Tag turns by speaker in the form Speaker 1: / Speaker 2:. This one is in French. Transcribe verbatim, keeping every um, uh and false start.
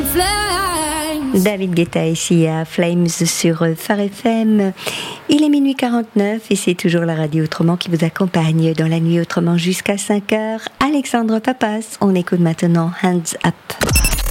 Speaker 1: flames.
Speaker 2: David Guetta ici à Flames sur Phare F M. Il est minuit quarante-neuf et c'est toujours la radio Autrement qui vous accompagne dans la nuit autrement jusqu'à cinq heures. Alexandre Papas, on écoute maintenant Hands Up.